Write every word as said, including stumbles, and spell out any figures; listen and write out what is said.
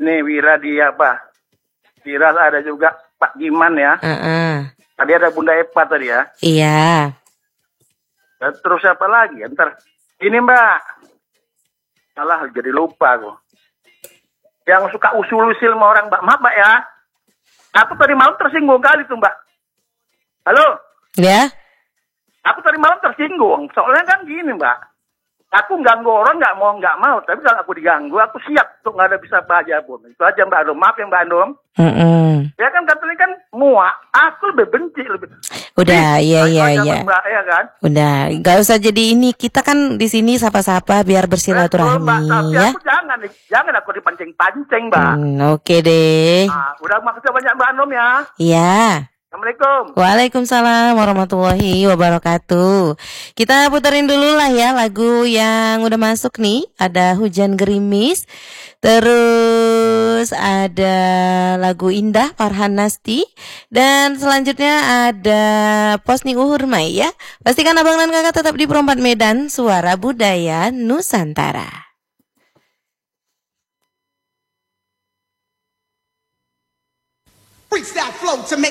ini Wira di apa? Wira ada juga Pak Giman ya. Uh-uh. Tadi ada Bunda Epa tadi ya. Iya. Dan terus apa lagi? Ntar ini Mbak. Salah jadi lupa aku. Yang suka usul-usul sama orang Mbak. Maaf Mbak ya. Aku tadi malam tersinggung kali tuh Mbak. Halo? Ya? Aku tadi malam tersinggung. Soalnya kan gini Mbak. Aku ganggu orang nggak mau nggak mau, tapi kalau aku diganggu, aku siap untuk nggak ada bisa apa aja pun. Itu aja Mbak Andom. Maaf ya Mbak Andom. Mm-mm. Ya kan katanya kan muak. Aku lebih benci lebih. Udah, iya iya iya. Mbak ya kan. Udah, nggak usah jadi ini. Kita kan di sini sapa-sapa biar bersilaturahmi Mbak, tapi ya. aku jangan, jangan aku dipancing-pancing Mbak. Hmm, Oke deh. Nah, udah makasih banyak Mbak Andom ya. Iya. Assalamualaikum. Waalaikumsalam warahmatullahi wabarakatuh. Kita puterin dulu lah ya lagu yang udah masuk nih. Ada Hujan Gerimis. Terus ada lagu Indah Farhan Nasti. Dan selanjutnya ada Posni Uhurmai ya. Pastikan abang dan kakak tetap di Perempat Medan, Suara Budaya Nusantara. Freestyle flow to make